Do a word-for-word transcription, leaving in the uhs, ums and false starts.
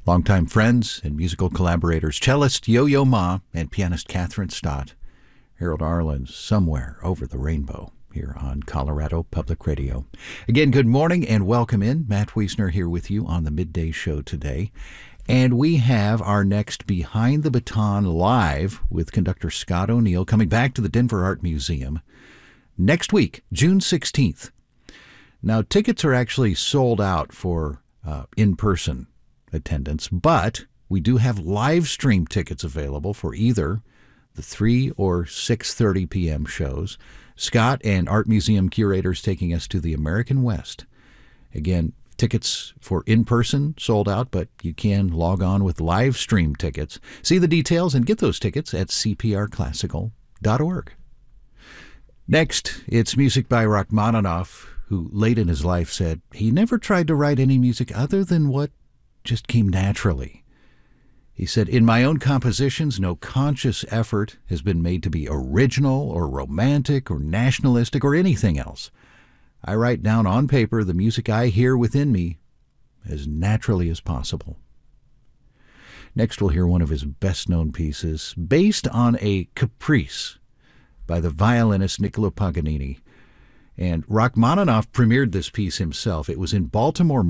Longtime friends and musical collaborators, cellist Yo-Yo Ma and pianist Catherine Stott. Harold Arlen's Somewhere Over the Rainbow here on Colorado Public Radio. Again, good morning and welcome in. Matt Wiesner here with you on the Midday Show today. And we have our next Behind the Baton Live with conductor Scott O'Neill coming back to the Denver Art Museum next week, June sixteenth. Now, tickets are actually sold out for uh, in-person attendance, but we do have live stream tickets available for either the three or six thirty p.m. shows. Scott and Art Museum curators taking us to the American West. Again, tickets for in-person sold out, but you can log on with live stream tickets. See the details and get those tickets at c p r classical dot org. Next, it's music by Rachmaninoff, who late in his life said he never tried to write any music other than what just came naturally. He said, "In my own compositions, no conscious effort has been made to be original or romantic or nationalistic or anything else. I write down on paper the music I hear within me as naturally as possible." Next, we'll hear one of his best-known pieces, based on a caprice by the violinist Niccolo Paganini. And Rachmaninoff premiered this piece himself. It was in Baltimore,